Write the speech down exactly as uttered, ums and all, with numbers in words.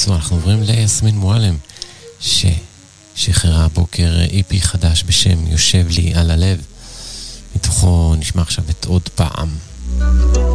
תעשו. אנחנו עוברים ליסמין מועלם, ששחררה הבוקר איפי חדש בשם יושב לי על הלב. מתוכו נשמע עכשיו את עוד פעם.